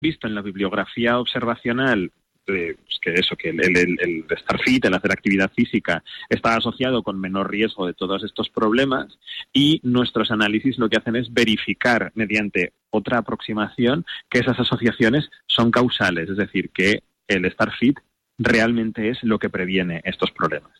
visto en la bibliografía observacional que el estar fit, el hacer actividad física, está asociado con menor riesgo de todos estos problemas, y nuestros análisis lo que hacen es verificar mediante otra aproximación que esas asociaciones son causales, es decir, que el estar fit realmente es lo que previene estos problemas.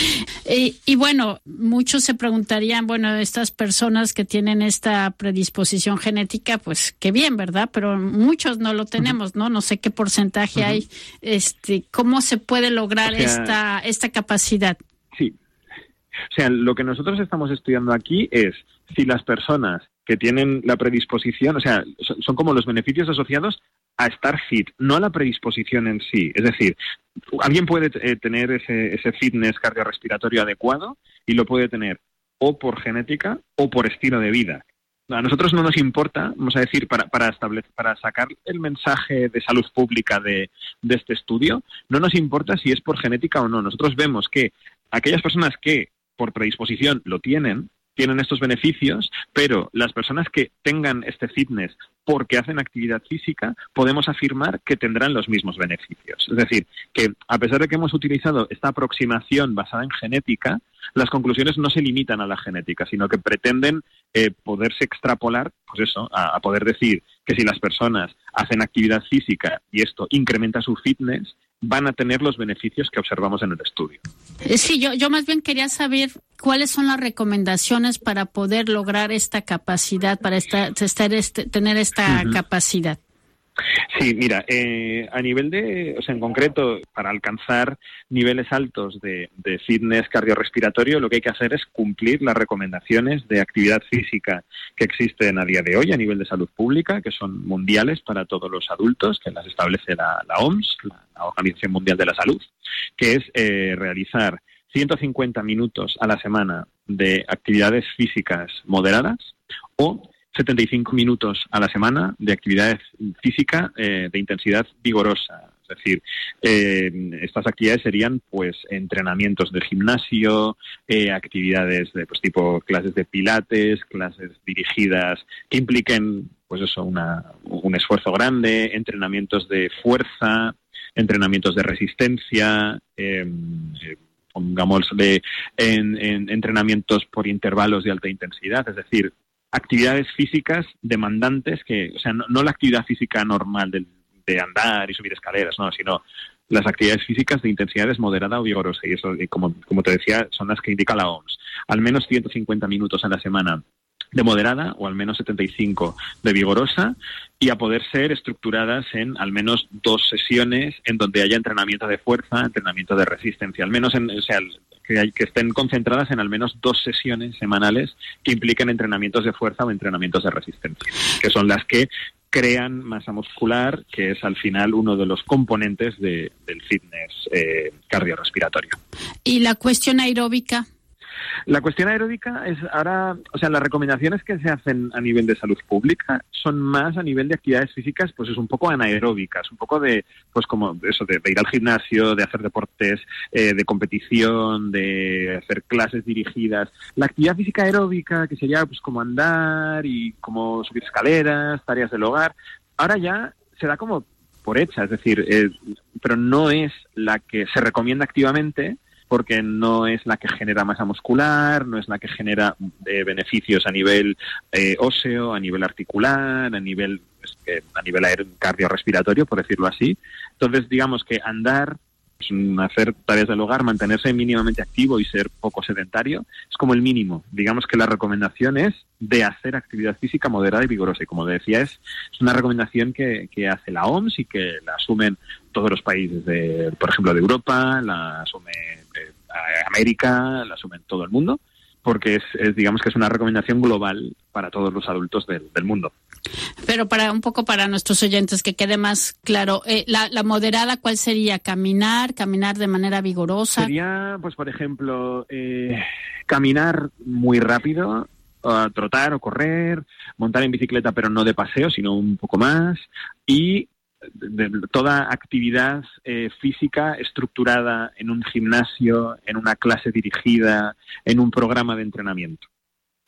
Y bueno, muchos se preguntarían, bueno, estas personas que tienen esta predisposición genética, pues qué bien, ¿verdad? Pero muchos no lo tenemos, ¿no? No sé qué porcentaje hay. ¿Cómo se puede lograr esta capacidad? Sí. O sea, lo que nosotros estamos estudiando aquí es si las personas que tienen la predisposición, o sea, son como los beneficios asociados a estar fit, no a la predisposición en sí. Es decir, alguien puede tener ese fitness cardiorrespiratorio adecuado y lo puede tener o por genética o por estilo de vida. A nosotros no nos importa, vamos a decir, para sacar el mensaje de salud pública de este estudio, no nos importa si es por genética o no. Nosotros vemos que aquellas personas que por predisposición lo tienen estos beneficios, pero las personas que tengan este fitness porque hacen actividad física, podemos afirmar que tendrán los mismos beneficios. Es decir, que a pesar de que hemos utilizado esta aproximación basada en genética, las conclusiones no se limitan a la genética, sino que pretenden poderse extrapolar, pues eso, a poder decir que si las personas hacen actividad física y esto incrementa su fitness, van a tener los beneficios que observamos en el estudio. Sí, yo más bien quería saber cuáles son las recomendaciones para poder lograr esta capacidad, para tener esta capacidad. Sí, mira, a nivel en concreto, para alcanzar niveles altos de fitness cardiorrespiratorio, lo que hay que hacer es cumplir las recomendaciones de actividad física que existen a día de hoy a nivel de salud pública, que son mundiales para todos los adultos, que las establece la OMS, la Organización Mundial de la Salud, que es realizar 150 minutos a la semana de actividades físicas moderadas o 75 minutos a la semana de actividad física de intensidad vigorosa. Es decir, estas actividades serían pues entrenamientos de gimnasio, actividades de pues tipo clases de pilates, clases dirigidas que impliquen pues eso, un esfuerzo grande, entrenamientos de fuerza, entrenamientos de resistencia, pongamos en entrenamientos por intervalos de alta intensidad, es decir, actividades físicas demandantes no la actividad física normal de andar y subir escaleras, no, sino las actividades físicas de intensidades moderada o vigorosa, y eso, como te decía, son las que indica la OMS. Al menos 150 minutos a la semana de moderada o al menos 75 de vigorosa, y a poder ser estructuradas en al menos 2 sesiones en donde haya entrenamiento de fuerza, entrenamiento de resistencia, al menos que estén concentradas en al menos 2 sesiones semanales que impliquen entrenamientos de fuerza o entrenamientos de resistencia, que son las que crean masa muscular, que es al final uno de los componentes del fitness cardiorrespiratorio. ¿Y la cuestión aeróbica? La cuestión aeróbica es ahora, las recomendaciones que se hacen a nivel de salud pública son más a nivel de actividades físicas, pues es un poco anaeróbicas, un poco de, pues como eso, de ir al gimnasio, de hacer deportes de competición, de hacer clases dirigidas. La actividad física aeróbica, que sería pues como andar y como subir escaleras, tareas del hogar, ahora ya se da como por hecha, es decir, pero no es la que se recomienda activamente, porque no es la que genera masa muscular, no es la que genera beneficios a nivel óseo, a nivel articular, a nivel cardiorrespiratorio, por decirlo así. Entonces, digamos que andar, hacer tareas del hogar, mantenerse mínimamente activo y ser poco sedentario, es como el mínimo. Digamos que la recomendación es de hacer actividad física moderada y vigorosa. Y como decía, es una recomendación que hace la OMS y que la asumen todos los países, por ejemplo, de Europa, la asume América, la asumen todo el mundo, porque digamos que es una recomendación global para todos los adultos del mundo. Pero para nuestros oyentes que quede más claro, la moderada, ¿cuál sería? ¿Caminar de manera vigorosa? Sería, pues por ejemplo, caminar muy rápido, trotar o correr, montar en bicicleta pero no de paseo, sino un poco más, y de toda actividad física estructurada en un gimnasio, en una clase dirigida, en un programa de entrenamiento.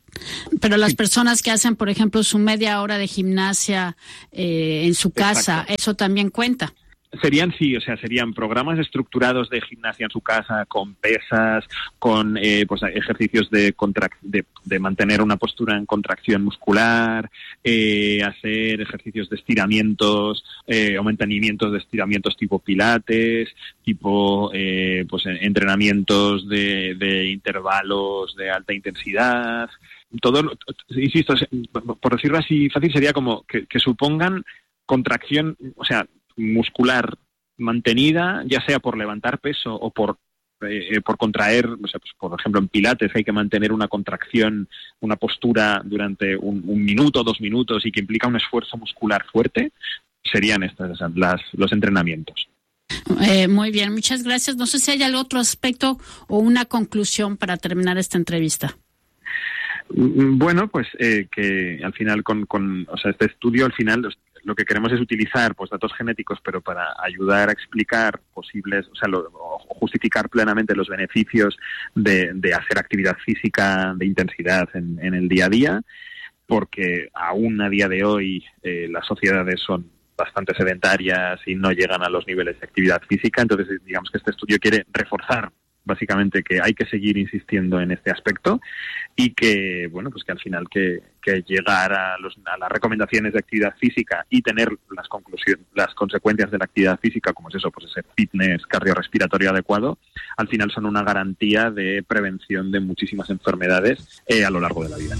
Pero las personas que hacen, por ejemplo, su media hora de gimnasia en su casa, Exacto. ¿eso también cuenta? Serían programas estructurados de gimnasia en su casa, con pesas, con pues ejercicios de mantener una postura en contracción muscular, hacer ejercicios de estiramientos o mantenimientos de estiramientos tipo pilates, tipo pues entrenamientos de intervalos de alta intensidad. Todo, insisto, por decirlo así fácil, sería como que supongan contracción, o sea, muscular mantenida, ya sea por levantar peso o por contraer, o sea, pues, por ejemplo, en pilates hay que mantener una contracción, una postura durante un minuto, 2 minutos y que implica un esfuerzo muscular fuerte, serían estas los entrenamientos. Muy bien, muchas gracias. No sé si hay algún otro aspecto o una conclusión para terminar esta entrevista. Bueno, pues que al final o sea, este estudio al final lo que queremos es utilizar pues datos genéticos, pero para ayudar a explicar posibles, o sea, justificar plenamente los beneficios de hacer actividad física de intensidad en el día a día, porque aún a día de hoy las sociedades son bastante sedentarias y no llegan a los niveles de actividad física. Entonces, digamos que este estudio quiere reforzar básicamente que hay que seguir insistiendo en este aspecto y que, bueno, pues que al final que llegar a las recomendaciones de actividad física y tener las consecuencias de la actividad física, como es eso, pues ese fitness cardiorrespiratorio adecuado, al final son una garantía de prevención de muchísimas enfermedades a lo largo de la vida.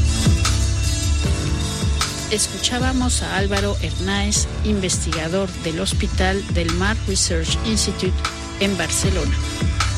Escuchábamos a Álvaro Hernáez, investigador del Hospital del Mar Research Institute en Barcelona.